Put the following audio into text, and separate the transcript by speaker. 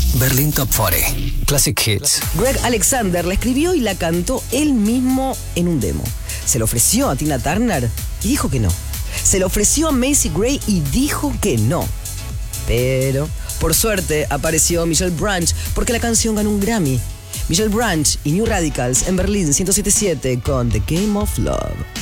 Speaker 1: Berlin Top 40. Classic Hits.
Speaker 2: Greg Alexander la escribió y la cantó él mismo en un demo. Se lo ofreció a Tina Turner y dijo que no. Se lo ofreció a Macy Gray y dijo que no. Pero, por suerte, apareció Michelle Branch porque la canción ganó un Grammy. Michelle Branch y New Radicals en Berlín 107.7 con The Game of Love.